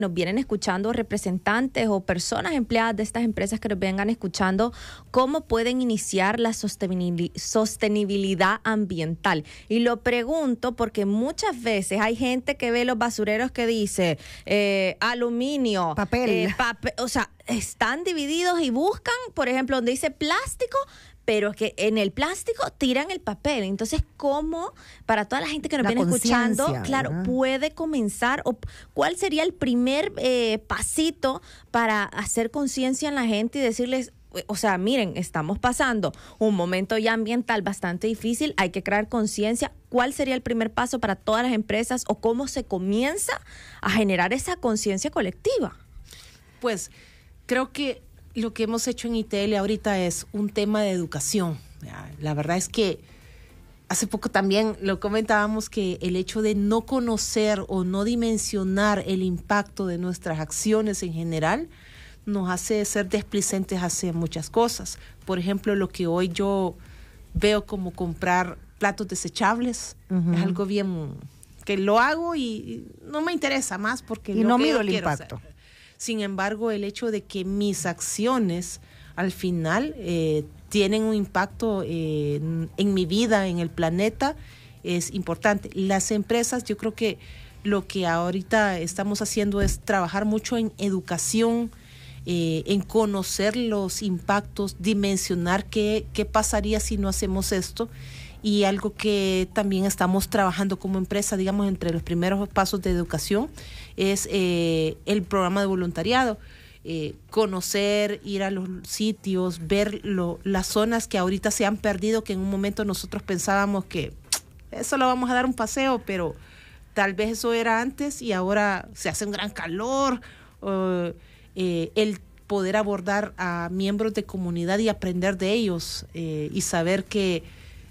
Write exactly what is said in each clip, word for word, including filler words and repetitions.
nos vienen escuchando representantes o personas empleadas de estas empresas que nos vengan escuchando, cómo pueden iniciar la sostenibilidad ambiental. Y lo pregunto porque muchas veces hay gente que ve los basureros que dice eh, aluminio, papel, eh, papel, o sea, están divididos y buscan, por ejemplo, donde dice plástico, pero es que en el plástico tiran el papel. Entonces, ¿cómo para toda la gente que nos la viene escuchando, claro, ¿verdad? puede comenzar o cuál sería el primer eh, pasito para hacer conciencia en la gente y decirles, o sea, miren, estamos pasando un momento ya ambiental bastante difícil, hay que crear conciencia? ¿Cuál sería el primer paso para todas las empresas o cómo se comienza a generar esa conciencia colectiva? Pues creo que lo que hemos hecho en I T L ahorita es un tema de educación. La verdad es que hace poco también lo comentábamos que el hecho de no conocer o no dimensionar el impacto de nuestras acciones en general nos hace ser desplicentes hacia muchas cosas. Por ejemplo, lo que hoy yo veo como comprar platos desechables, uh-huh. es algo bien que lo hago y no me interesa más porque y lo no que mido yo el quiero impacto. Hacer. Sin embargo, el hecho de que mis acciones al final eh, tienen un impacto eh, en, en mi vida, en el planeta, es importante. Las empresas, yo creo que lo que ahorita estamos haciendo es trabajar mucho en educación, eh, en conocer los impactos, dimensionar qué, qué pasaría si no hacemos esto. Y algo que también estamos trabajando como empresa, digamos, entre los primeros pasos de educación, es eh, el programa de voluntariado. Eh, conocer, ir a los sitios, ver lo, las zonas que ahorita se han perdido, que en un momento nosotros pensábamos que eso lo vamos a dar un paseo, pero tal vez eso era antes y ahora se hace un gran calor. Uh, eh, el poder abordar a miembros de comunidad y aprender de ellos eh, y saber que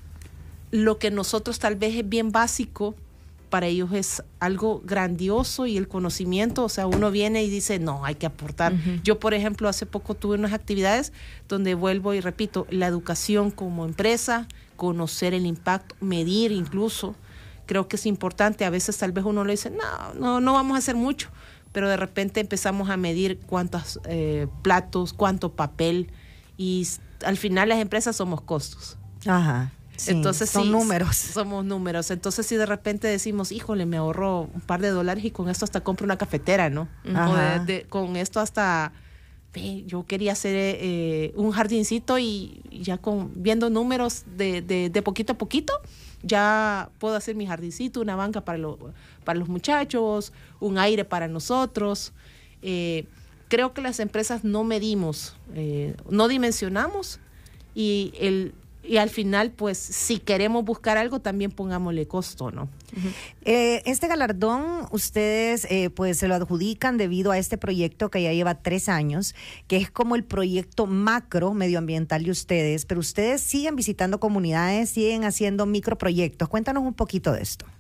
lo que nosotros tal vez es bien básico, para ellos es algo grandioso y el conocimiento, o sea, uno viene y dice, no, hay que aportar. Uh-huh. Yo, por ejemplo, hace poco tuve unas actividades donde vuelvo y repito, la educación como empresa, conocer el impacto, medir incluso, creo que es importante. A veces tal vez uno le dice, no, no, no vamos a hacer mucho, pero de repente empezamos a medir cuántos eh, platos, cuánto papel, y al final las empresas somos costos. Ajá. Sí, entonces son sí, números. Somos números. Entonces si de repente decimos, híjole, me ahorro un par de dólares y con esto hasta compro una cafetera, ¿no? O de, de, con esto hasta, eh, yo quería hacer eh, un jardincito y ya con viendo números de, de, de poquito a poquito, ya puedo hacer mi jardincito, una banca para, lo, para los muchachos, un aire para nosotros. Eh, creo que las empresas no medimos, eh, no dimensionamos y el Y al final, pues, si queremos buscar algo, también pongámosle costo, ¿no? Uh-huh. Eh, este galardón, ustedes eh, pues se lo adjudican debido a este proyecto que ya lleva tres años, que es como el proyecto macro medioambiental de ustedes, pero ustedes siguen visitando comunidades, siguen haciendo microproyectos. Cuéntanos un poquito de esto.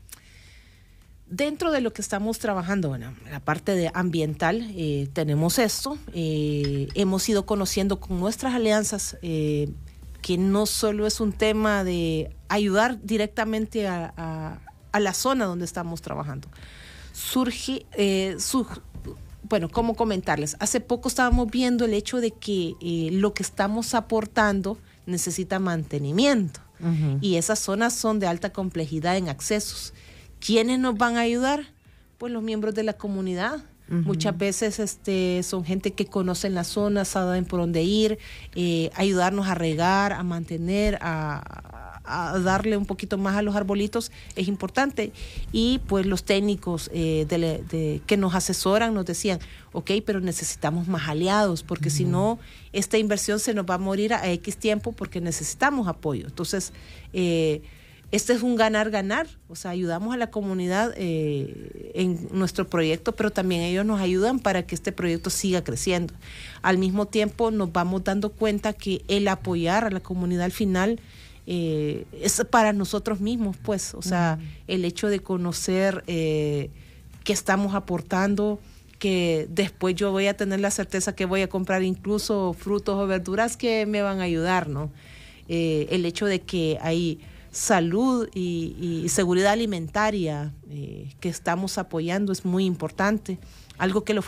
Dentro de lo que estamos trabajando, bueno, la parte de ambiental, eh, tenemos esto. Eh, hemos ido conociendo con nuestras alianzas eh, que no solo es un tema de ayudar directamente a, a, a la zona donde estamos trabajando. Surge, eh, su, bueno, ¿cómo comentarles? Hace poco estábamos viendo el hecho de que eh, lo que estamos aportando necesita mantenimiento. Uh-huh. Y esas zonas son de alta complejidad en accesos. ¿Quiénes nos van a ayudar? Pues los miembros de la comunidad. Uh-huh. Muchas veces este, son gente que conocen la zona, saben por dónde ir, eh, ayudarnos a regar, a mantener, a, a darle un poquito más a los arbolitos es importante. Y pues los técnicos eh, de, de, que nos asesoran nos decían, ok, pero necesitamos más aliados, porque uh-huh. si no, esta inversión se nos va a morir a X tiempo porque necesitamos apoyo. Entonces, eh, este es un ganar-ganar, o sea, ayudamos a la comunidad eh, en nuestro proyecto, pero también ellos nos ayudan para que este proyecto siga creciendo. Al mismo tiempo nos vamos dando cuenta que el apoyar a la comunidad al final eh, es para nosotros mismos, pues, o sea, uh-huh. el hecho de conocer eh, qué estamos aportando, que después yo voy a tener la certeza que voy a comprar incluso frutos o verduras que me van a ayudar, ¿no? Eh, el hecho de que hay salud y, y seguridad alimentaria eh, que estamos apoyando es muy importante. algo que lo